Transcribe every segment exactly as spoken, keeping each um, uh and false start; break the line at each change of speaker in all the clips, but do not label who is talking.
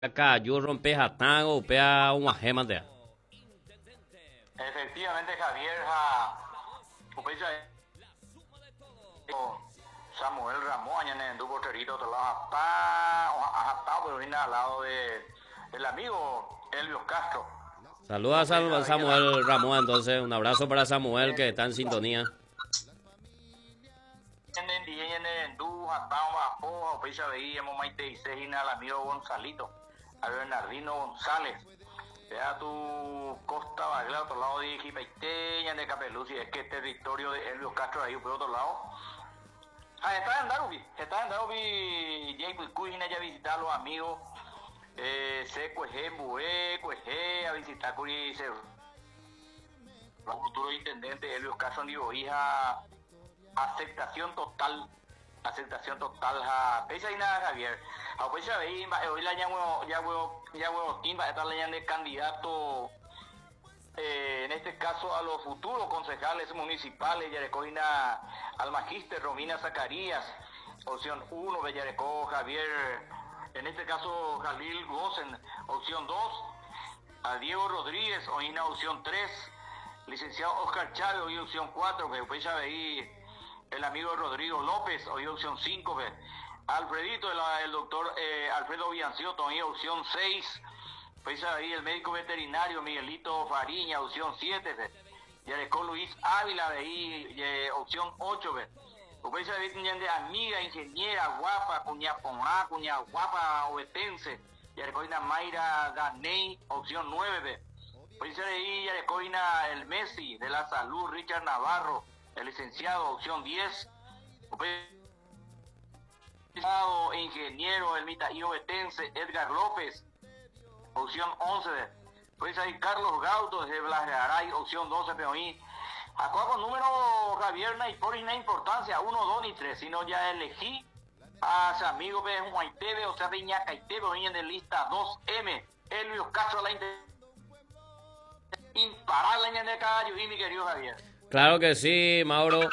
acá yo rompe jatango, upea un ajemate.
Efectivamente, Javier, ja, upecha Samuel Ramón, en el dúo Terito, otro lado, ha estado, pero viene al lado de el amigo Elvio Castro.
Saluda a Sam- Samuel Ramón, entonces un abrazo para Samuel que está en sintonía.
En el día en el dúo, estamos bajo, upecha veíamos Maite y Sejina, al amigo Gonzalito, a Bernardino González. Vea tu Costa Bagla, otro lado de Jipaiteña, de Capeluz, y es que es territorio de Elvio Castro ahí, por otro lado. Ah, está en Darubi, está en Darubi, Jay Cuijina ya visitar a los amigos, eh, se cueje, bué, cueje, a visitar Curi, se... El futuro intendente Elvio Castro, digo, hija, aceptación total, aceptación total, ja, pesa y nada, Javier. A pues ya veí, hoy la llamo, ya huevo, ya huevo, Timba, esta leyenda de candidato, eh, en este caso a los futuros concejales municipales, Yarecóina al magíster Romina Zacarías, opción uno, Bellarecó Javier, en este caso Jalil Gosen, opción dos, a Diego Rodríguez, Oina, opción tres, licenciado Oscar Chávez, hoy opción cuatro, pues ya veí el amigo Rodrigo López, hoy opción cinco, ve. Alfredito, el, el doctor eh, Alfredo Villancioto, hoy opción seis, pues ahí el médico veterinario Miguelito Fariña, opción siete, ve. Yarecó Luis Ávila, de ahí, eh, opción ocho, ve. Pues ahí de amiga, ingeniera, guapa, cuña poná, cuña guapa, obetense, Yarecoina Mayra Ganey, opción nueve, ve. Pues ahí Yarecoina el Messi, de la salud, Richard Navarro, el licenciado, opción diez, pues, ingeniero, el mitaío betense, Edgar López, opción once, pues ahí Carlos Gauto, de Blas de Aray, opción doce, pero ahí, acá con número, Javier, no hay por una importancia, uno, dos ni tres, sino ya elegí a su amigo de Huaytebe, o sea, de Ñacaitebe, hoy en la lista dos eme, Elvio Castro, la inter... imparable en el caballo, y mi querido Javier.
Claro que sí, Mauro.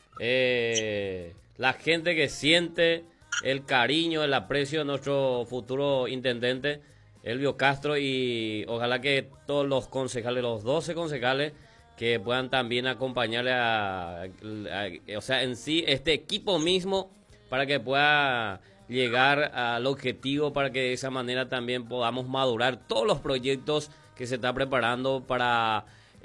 Eh, la gente que siente el cariño, el aprecio de nuestro futuro intendente, Elvio Castro, y ojalá que todos los concejales, los doce concejales, que puedan también acompañarle a, a, a, o sea, en sí, este equipo mismo, para que pueda llegar al objetivo, para que de esa manera también podamos madurar todos los proyectos que se está preparando para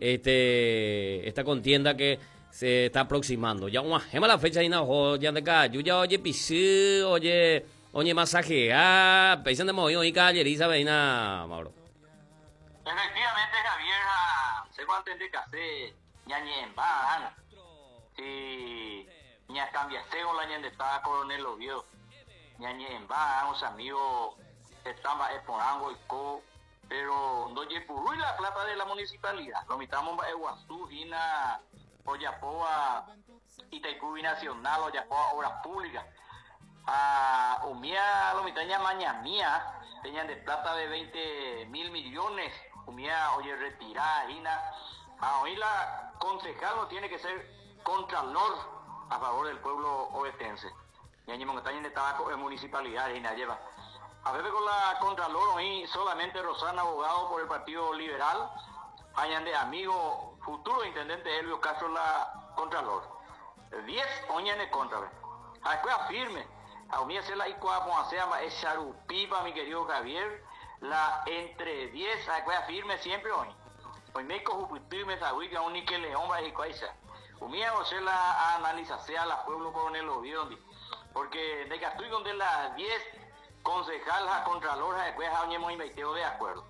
este esta contienda que se está aproximando. Ya una gema la fecha y na ya de acá, yo ya oye pisí, oye, oye masaje, ah, pensan de movido y calleriza veina, Mauro.
Efectivamente, Javier, se va a entender que hace ñañe en van, si ña cambia según la ñande está coronel lo vio, ñañe en van, los amigos están exponando y co, pero no llevo la plata de la municipalidad, lo mitamos en Guazú, Gina, Oyapoa, Itaipú Nacional, Oyapoa Obras Públicas, a Umía, lo mitad maña mía, tenían de plata de veinte mil millones, Umía, oye, retirada, Gina, a hoy la concejal no tiene que ser contralor a favor del pueblo obetense, y año montaña de tabaco en municipalidad, Gina, lleva. A ver con la Contralor, hoy solamente Rosana, abogado por el Partido Liberal, hayan de amigo futuro intendente Elvio Castro, la Contralor. diez, oñan de contra, a después firme, a mí hacer la icua, como se llama, es charupipa, mi querido Javier, la entre diez, a después firme siempre hoy. Hoy me cojo me sabí que aún ni que león va a ir cuaisa. Umía o sea la analiza, sea la pueblo coronel Oviedo, porque de que estoy donde las diez, concejal a contralor después a un meteo de acuerdo.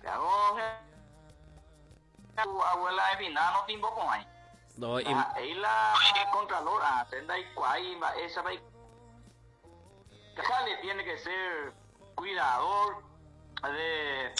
Tu abuela de Vina no timbo con ahí.
No, y...
ahí la contralor a senda y cuay esa va le tiene que ser cuidador de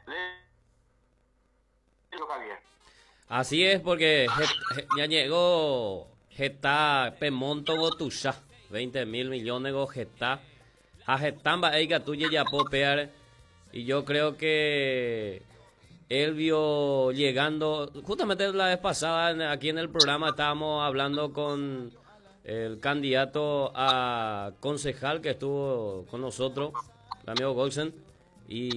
de Javier.
Así es, porque ya llegó Geta Pemonto Gotusha, veinte mil millones de Geta. A Getamba Eiga tuya ya popear. Y yo creo que él vio llegando. Justamente la vez pasada aquí en el programa estábamos hablando con el candidato a concejal que estuvo con nosotros, el amigo Golsen. Y